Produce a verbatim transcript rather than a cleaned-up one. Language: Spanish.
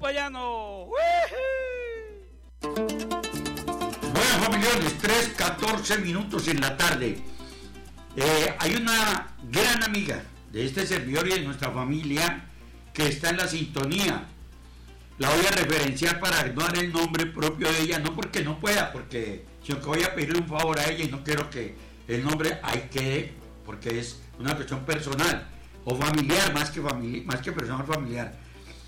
Bayano. Bueno, familiares, tres catorce minutos en la tarde. Eh, hay una gran amiga de este servidor y de nuestra familia que está en la sintonía. La voy a referenciar para no dar el nombre propio de ella, no porque no pueda, porque sino que voy a pedirle un favor a ella y no quiero que el nombre ahí quede, porque es una cuestión personal o familiar, más que, famili- más que personal familiar.